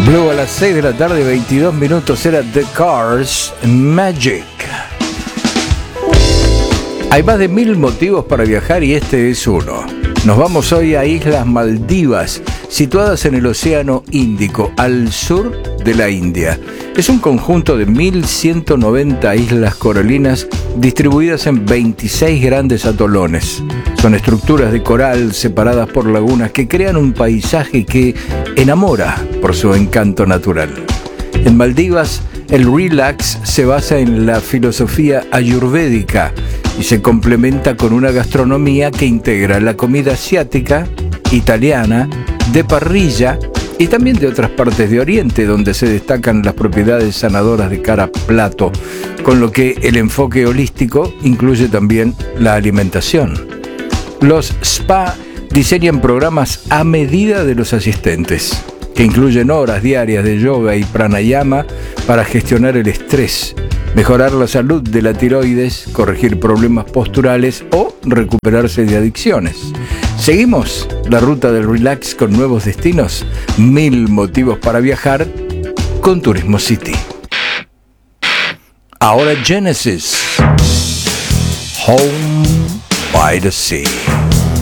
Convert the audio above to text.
Blue a las 6 de la tarde, 22 minutos, era The Cars, Magic. Hay más de 1000 motivos para viajar y este es uno. Nos vamos hoy a Islas Maldivas, situadas en el Océano Índico, al sur de la India. Es un conjunto de 1190 islas coralinas distribuidas en 26 grandes atolones. Son estructuras de coral separadas por lagunas que crean un paisaje que enamora por su encanto natural. En Maldivas, el relax se basa en la filosofía ayurvédica y se complementa con una gastronomía que integra la comida asiática, italiana, de parrilla y también de otras partes de Oriente, donde se destacan las propiedades sanadoras de cada plato, con lo que el enfoque holístico incluye también la alimentación. Los spa diseñan programas a medida de los asistentes, que incluyen horas diarias de yoga y pranayama para gestionar el estrés, mejorar la salud de la tiroides, corregir problemas posturales o recuperarse de adicciones. Seguimos la ruta del relax con nuevos destinos, 1000 motivos para viajar con Turismo City. Ahora Genesis, Home by the Sea.